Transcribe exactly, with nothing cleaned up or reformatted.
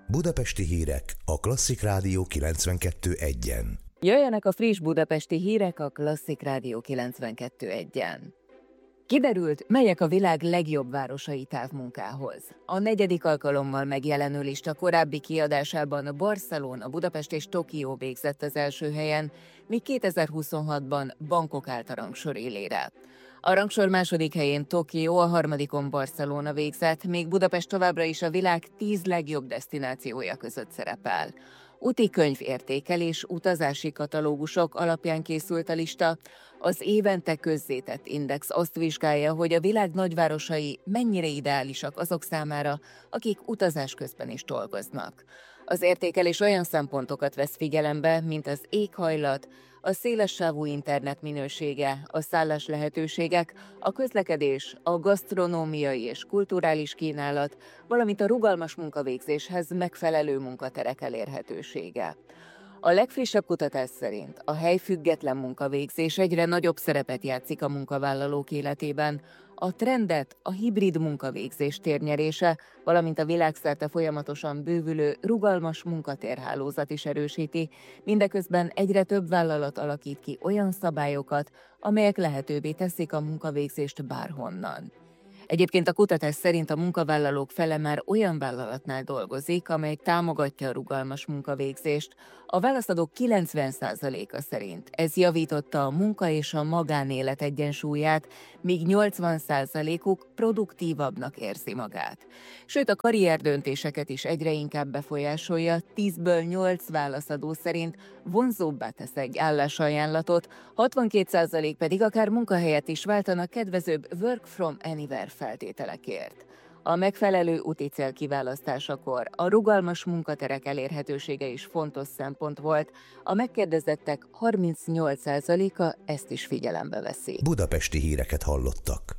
Budapesti hírek a Klasszik Rádió kilencvenkettő egyen. Jöjjenek a friss budapesti hírek a Klasszik Rádió kilencvenkettő egyen. Kiderült, melyek a világ legjobb városai távmunkához. A negyedik alkalommal megjelenő lista korábbi kiadásában Barcelona, Budapest és Tokió végzett az első helyen, míg kétezer-huszonhatban Bangkok állt a rangsor élére. A rangsor második helyén Tokió, a harmadikon Barcelona végzett, még Budapest továbbra is a világ tíz legjobb desztinációja között szerepel. Úti könyvértékelés, utazási katalógusok alapján készült a lista. Az évente közzétett index azt vizsgálja, hogy a világ nagyvárosai mennyire ideálisak azok számára, akik utazás közben is dolgoznak. Az értékelés olyan szempontokat vesz figyelembe, mint az éghajlat, a szélessávú internet minősége, a szállás lehetőségek, a közlekedés, a gasztronómiai és kulturális kínálat, valamint a rugalmas munkavégzéshez megfelelő munkaterek elérhetősége. A legfrissebb kutatás szerint a helyfüggetlen munkavégzés egyre nagyobb szerepet játszik a munkavállalók életében. A trendet a hibrid munkavégzés térnyerése, valamint a világszerte folyamatosan bővülő rugalmas munkatérhálózat is erősíti, mindeközben egyre több vállalat alakít ki olyan szabályokat, amelyek lehetővé teszik a munkavégzést bárhonnan. Egyébként a kutatás szerint a munkavállalók fele már olyan vállalatnál dolgozik, amely támogatja a rugalmas munkavégzést. A válaszadók kilencven százaléka szerint ez javította a munka és a magánélet egyensúlyát, míg nyolcvan százalékuk produktívabbnak érzi magát. Sőt, a karrierdöntéseket is egyre inkább befolyásolja, tízből nyolc válaszadó szerint vonzóbbá tesz egy állásajánlatot, hatvankét százalék pedig akár munkahelyet is váltana kedvezőbb work from anywhere feltételekért. A megfelelő úti cél kiválasztásakor a rugalmas munkaterek elérhetősége is fontos szempont volt, a megkérdezettek harmincnyolc százaléka ezt is figyelembe veszi. Budapesti híreket hallottak.